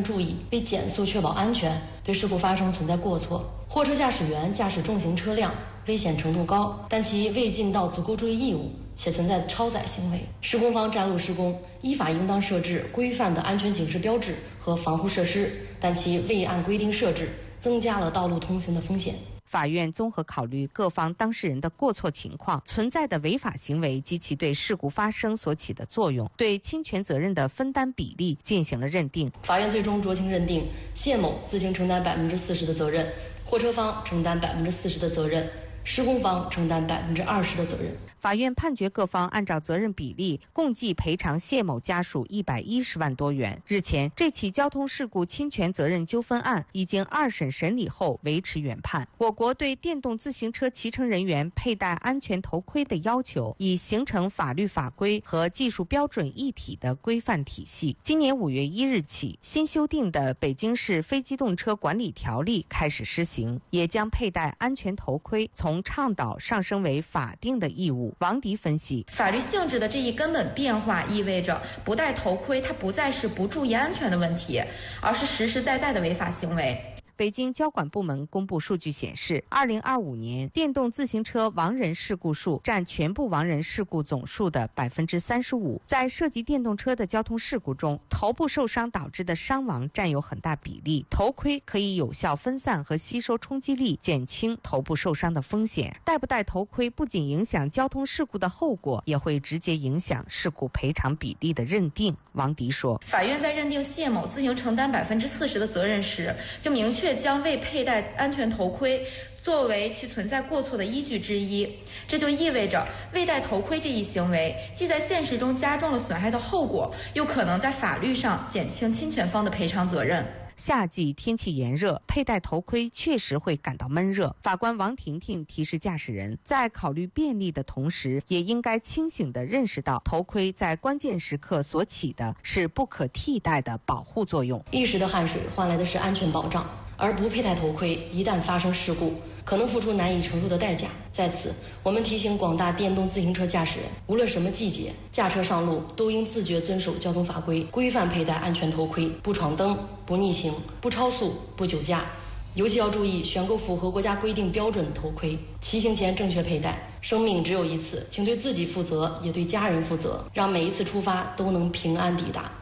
分注意，为减速确保安全，对事故发生存在过错。货车驾驶员驾驶重型车辆危险程度高，但其未尽到足够注意义务，且存在超载行为，施工方占路施工，依法应当设置规范的安全警示标志和防护设施，但其未按规定设置，增加了道路通行的风险。 法院综合考虑各方当事人的过错情况、存在的违法行为及其对事故发生所起的作用，对侵权责任的分担比例进行了认定。 法院最终酌情认定谢某自行承担40%的责任，货车方承担40%的责任，施工方承担20%的责任。 法院判决各方按照责任比例共计赔偿谢某家属110万多元。日前，这起交通事故侵权责任纠纷案已经2审审理后维持原判。我国对电动自行车骑乘人员佩戴安全头盔的要求已形成法律法规和技术标准一体的规范体系。今年5月1日起，新修订的《北京市非机动车管理条例》开始施行，也将佩戴安全头盔从倡导上升为法定的义务。王迪分析， 法律性质的这一根本变化意味着不戴头盔它不再是不注意安全的问题，而是实实在在的违法行为。 北京交管部门公布数据显示，2025年电动自行车亡人事故数占全部亡人事故总数的35%。在涉及电动车的交通事故中，头部受伤导致的伤亡占有很大比例。头盔可以有效分散和吸收冲击力，减轻头部受伤的风险。戴不戴头盔不仅影响交通事故的后果，也会直接影响事故赔偿比例的认定。王迪说， 法院在认定谢某自行承担40%的责任时，就明确将未佩戴安全头盔作为其存在过错的依据之一。这就意味着未戴头盔这一行为既在现实中加重了损害的后果，又可能在法律上减轻侵权方的赔偿责任。 夏季天气炎热，佩戴头盔确实会感到闷热。法官王婷婷提示驾驶人，在考虑便利的同时，也应该清醒地认识到头盔在关键时刻所起的是不可替代的保护作用。 一时的汗水换来的是安全保障，而不佩戴头盔，一旦发生事故，可能付出难以承受的代价。在此，我们提醒广大电动自行车驾驶人，无论什么季节，驾车上路都应自觉遵守交通法规，规范佩戴安全头盔，不闯灯、不逆行、不超速、不酒驾。尤其要注意选购符合国家规定标准的头盔，骑行前正确佩戴。生命只有一次，请对自己负责，也对家人负责，让每一次出发都能平安抵达。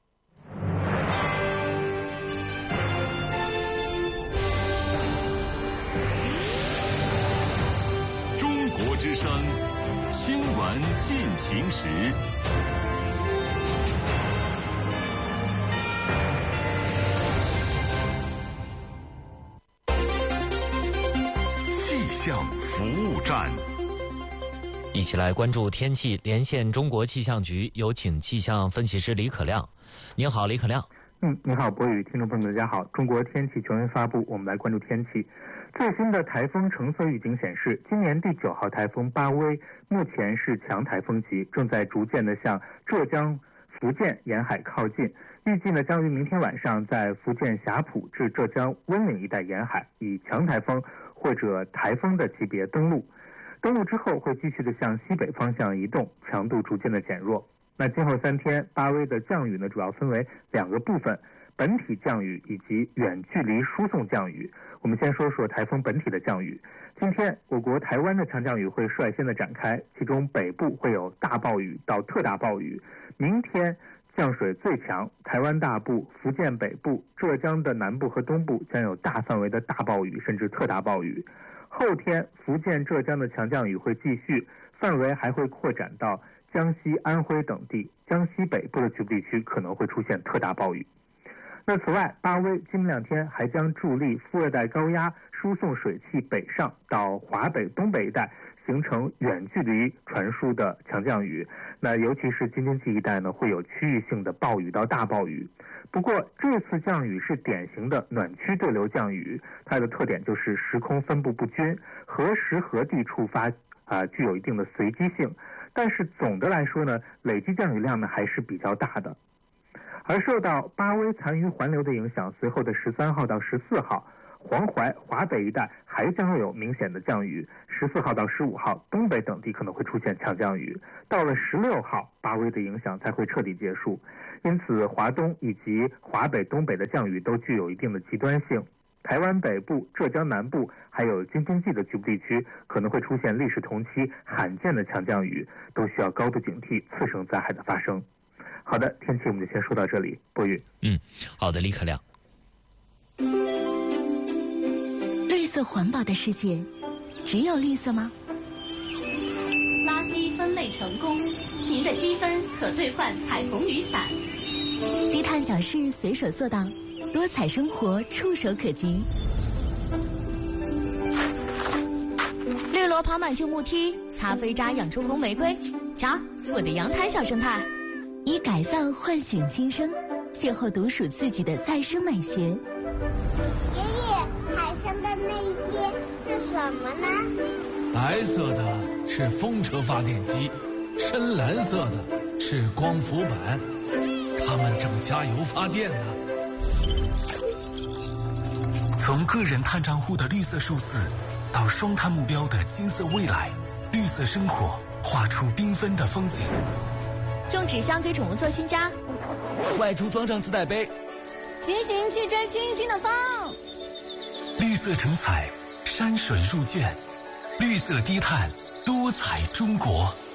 之声新闻进行时，气象服务站， 一起来关注天气。连线中国气象局，有请气象分析师李可亮。您好，李可亮。 你好，博宇，听众朋友们，大家好。中国天气全文发布，我们来关注天气。最新的台风橙色预警显示，今年第9号台风巴威目前是强台风级，正在逐渐的向浙江、福建沿海靠近。预计呢将于明天晚上在福建霞浦至浙江温岭一带沿海以强台风或者台风的级别登陆。登陆之后会继续的向西北方向移动，强度逐渐的减弱。那今后3天，巴威的降雨呢主要分为2个部分。本体降雨以及远距离输送降雨。我们先说说台风本体的降雨。今天我国台湾的强降雨会率先的展开，其中北部会有大暴雨到特大暴雨。明天降水最强，台湾大部、福建北部、浙江的南部和东部将有大范围的大暴雨甚至特大暴雨。后天福建、浙江的强降雨会继续，范围还会扩展到江西、安徽等地，江西北部的局部地区可能会出现特大暴雨。那此外，巴威今明2天还将助力副热带高压输送水汽北上到华北、东北一带，形成远距离传输的强降雨。那尤其是京津冀一带呢，会有区域性的暴雨到大暴雨。不过这次降雨是典型的暖区对流降雨，它的特点就是时空分布不均，何时何地触发具有一定的随机性。但是总的来说呢，累积降雨量呢还是比较大的。而受到巴威残余环流的影响，随后的13号到14号， 黄淮、华北一带还将会有明显的降雨，14号到15号，东北等地可能会出现强降雨，到了16号，八微的影响才会彻底结束。因此，华东以及华北、东北的降雨都具有一定的极端性。台湾北部、浙江南部还有京津冀的局部地区可能会出现历史同期罕见的强降雨，都需要高度警惕次生灾害的发生。好的，天气我们就先说到这里。播语。 好的，李可亮。 绿色环保的世界，只有绿色吗？ 垃圾分类成功，您的积分可兑换彩虹雨伞。 低碳小事随手做到，多彩生活触手可及。 绿萝跑满旧木梯，咖啡渣养出红玫瑰。瞧，我的阳台小生态。 以改造唤醒新生，邂逅独属自己的再生美学。爷爷，海上的那些是什么呢？ 白色的是风车发电机，深蓝色的是光伏板，它们正加油发电呢。 从个人碳账户的绿色数字，到双碳目标的金色未来，绿色生活画出缤纷的风景。 用纸箱给宠物做新家， 外出装上自带杯， 骑行去追清新的风。 绿色成彩，山水入卷，绿色低碳，多彩中国。